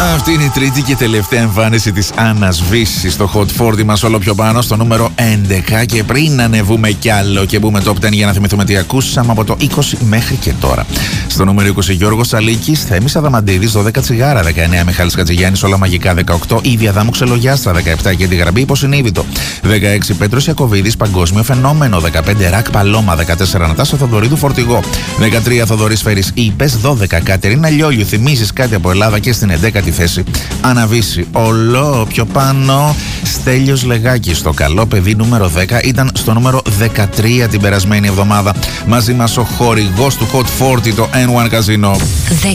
Αυτή είναι η τρίτη και τελευταία εμφάνιση της Άννας Βύση στο Hot 40 μας, όλο πιο πάνω στο νούμερο 11. Και πριν ανεβούμε κι άλλο και μπούμε top 10 για να θυμηθούμε τι ακούσαμε από το 20 μέχρι και τώρα. Στο νούμερο 20 Γιώργος Αλίκης, Θέμης Αδαμαντίδης, 12 Τσιγάρα, 19 Μιχάλης Κατζηγιάννης, Όλα Μαγικά, 18 Ίδια Δάμου Ξελογιάστρα, 17 και τη Γραμπή Υποσυνείδητο, 16 Πέτρος Ιακωβίδης, Παγκόσμιο Φαινόμενο, 15 Ρακ Παλώμα, 14 Νατάσα Θοδωρίδου Φορτηγό, 13 Θοδωρής Φέρης Ήπες, 12 Κατερίνα Λιόλιου, Θυμίζεις κάτι από Ελλάδα και στην 11η θέση Αναβύση. Όλο πιο πάνω Στέλιος Λεγάκης, το καλό παιδί νούμερο 10 ήταν στο νούμερο 13 την περασμένη εβδομάδα. Μαζί μας ο χορηγός του Hot 40, το N1 Casino.